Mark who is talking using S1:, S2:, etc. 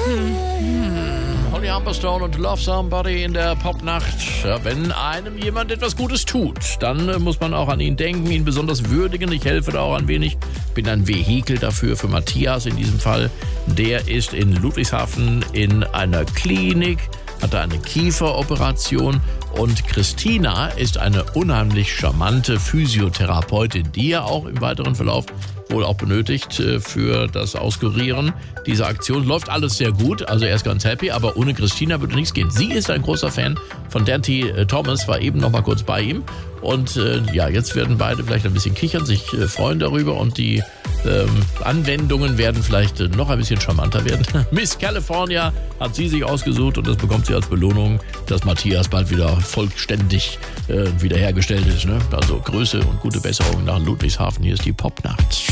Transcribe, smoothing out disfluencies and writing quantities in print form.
S1: Holly Humberstone und Love Somebody in der Popnacht. Ja, wenn einem jemand etwas Gutes tut, dann muss man auch an ihn denken, ihn besonders würdigen. Ich helfe da auch ein wenig. Bin ein Vehikel dafür, für Matthias in diesem Fall. Der ist in Ludwigshafen in einer Klinik, hatte eine Kieferoperation, und Christina ist eine unheimlich charmante Physiotherapeutin, die er auch im weiteren Verlauf wohl auch benötigt für das Auskurieren dieser Aktion. Läuft alles sehr gut, also er ist ganz happy, aber ohne Christina würde nichts gehen. Sie ist ein großer Fan von Dante Thomas, war eben noch mal kurz bei ihm, und jetzt werden beide vielleicht ein bisschen kichern, sich freuen darüber, und die Anwendungen werden vielleicht noch ein bisschen charmanter werden. Miss California hat sie sich ausgesucht, und das bekommt sie als Belohnung, dass Matthias bald wieder vollständig wiederhergestellt ist. Ne? Also Grüße und gute Besserung nach Ludwigshafen. Hier ist die Popnacht.